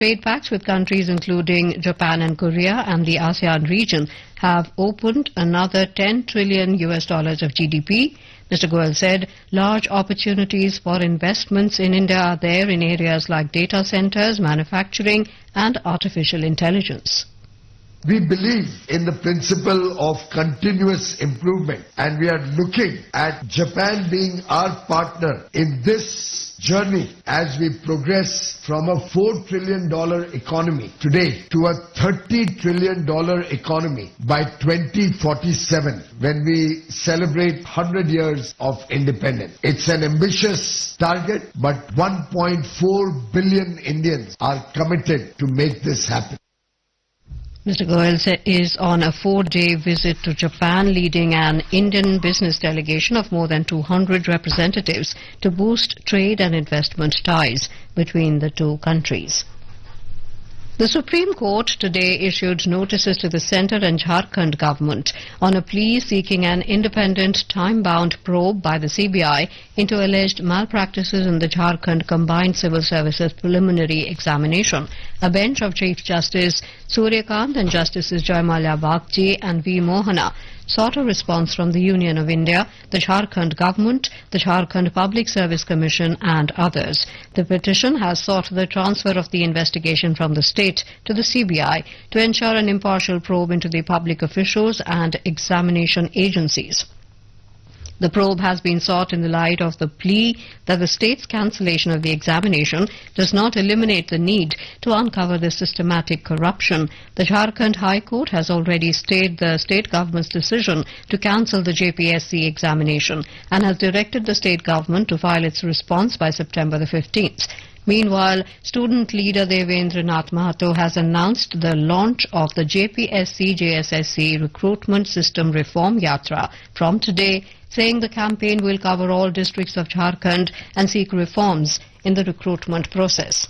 Trade pacts with countries including Japan and Korea and the ASEAN region have opened another $10 trillion of GDP. Mr. Goyal said large opportunities for investments in India are there in areas like data centers, manufacturing and artificial intelligence. We believe in the principle of continuous improvement, and we are looking at Japan being our partner in this journey as we progress from a $4 trillion economy today to a $30 trillion economy by 2047 when we celebrate 100 years of independence. It's an ambitious target, but 1.4 billion Indians are committed to make this happen. Mr. Goyal is on a 4-day visit to Japan, leading an Indian business delegation of more than 200 representatives to boost trade and investment ties between the two countries. The Supreme Court today issued notices to the Centre and Jharkhand government on a plea seeking an independent time-bound probe by the CBI into alleged malpractices in the Jharkhand Combined Civil Services Preliminary Examination. A bench of Chief Justice Suryakant and Justices Jayamalla Bagchi and V. Mohana sought a response from the Union of India, the Jharkhand government, the Jharkhand Public Service Commission and others. The petition has sought the transfer of the investigation from the state to the CBI to ensure an impartial probe into the public officials and examination agencies. The probe has been sought in the light of the plea that the state's cancellation of the examination does not eliminate the need to uncover the systematic corruption. The Jharkhand High Court has already stayed the state government's decision to cancel the JPSC examination and has directed the state government to file its response by September the 15th. Meanwhile, student leader Devendra Nath Mahato has announced the launch of the JPSC-JSSC Recruitment System Reform Yatra from today, saying the campaign will cover all districts of Jharkhand and seek reforms in the recruitment process.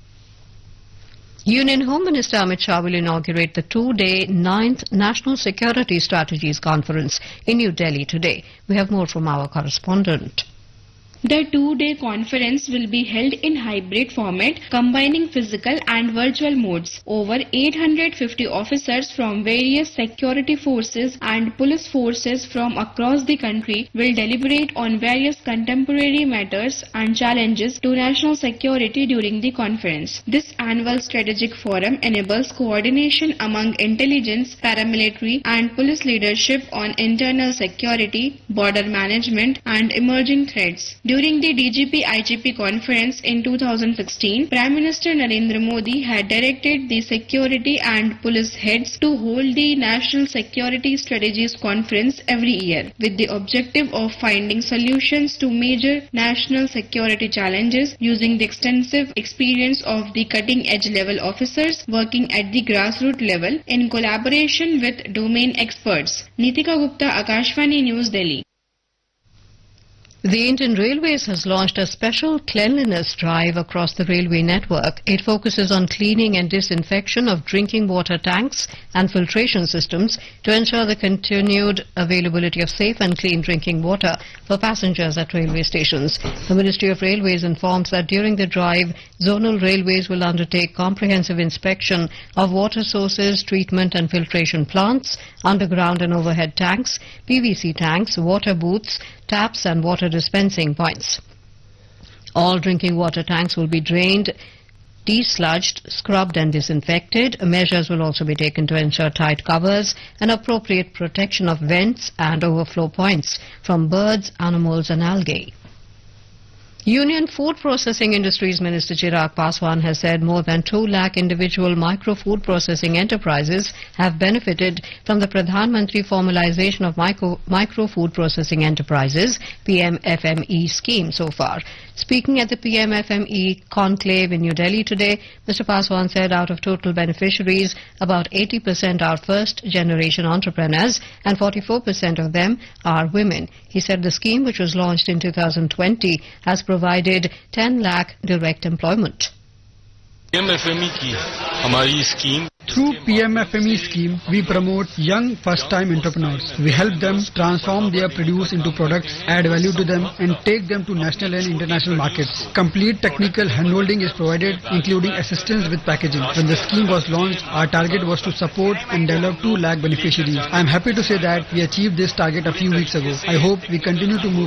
Union Home Minister Amit Shah will inaugurate the 2-day 9th National Security Strategies Conference in New Delhi today. We have more from our correspondent. The 2-day conference will be held in hybrid format, combining physical and virtual modes. Over 850 officers from various security forces and police forces from across the country will deliberate on various contemporary matters and challenges to national security during the conference. This annual strategic forum enables coordination among intelligence, paramilitary and police leadership on internal security, border management and emerging threats. During the DGP-IGP conference in 2016, Prime Minister Narendra Modi had directed the security and police heads to hold the National Security Strategies Conference every year, with the objective of finding solutions to major national security challenges using the extensive experience of the cutting-edge level officers working at the grassroots level in collaboration with domain experts. Nitika Gupta, Akashvani News, Delhi. The Indian Railways has launched a special cleanliness drive across the railway network. It focuses on cleaning and disinfection of drinking water tanks and filtration systems to ensure the continued availability of safe and clean drinking water for passengers at railway stations. The Ministry of Railways informs that during the drive, zonal railways will undertake comprehensive inspection of water sources, treatment and filtration plants, underground and overhead tanks, PVC tanks, water booths, taps and water dispensing points. All drinking water tanks will be drained, desludged, scrubbed and disinfected. Measures will also be taken to ensure tight covers and appropriate protection of vents and overflow points from birds, animals and algae. Union Food Processing Industries Minister Chirag Paswan has said more than 2 lakh individual micro-food processing enterprises have benefited from the Pradhan Mantri Formalization of Micro-Food Processing Enterprises PMFME scheme so far. Speaking at the PMFME conclave in New Delhi today, Mr. Paswan said out of total beneficiaries, about 80% are first-generation entrepreneurs and 44% of them are women. He said the scheme, which was launched in 2020, has provided 10 lakh direct employment. PMFME की हमारी scheme Through PMFME scheme, we promote young first-time entrepreneurs. We help them transform their produce into products, add value to them, and take them to national and international markets. Complete technical handholding is provided, including assistance with packaging. When the scheme was launched, our target was to support and develop 2 lakh beneficiaries. I am happy to say that we achieved this target a few weeks ago. I hope we continue to move